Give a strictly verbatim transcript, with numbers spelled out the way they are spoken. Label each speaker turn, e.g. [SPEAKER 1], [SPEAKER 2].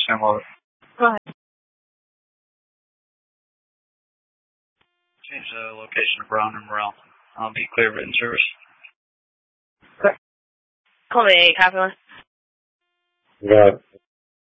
[SPEAKER 1] Sam Lowe.
[SPEAKER 2] Go ahead.
[SPEAKER 1] Change the location of Brown and Morrell. I'll be clear written service.
[SPEAKER 2] Call me Catherine.
[SPEAKER 3] Got it.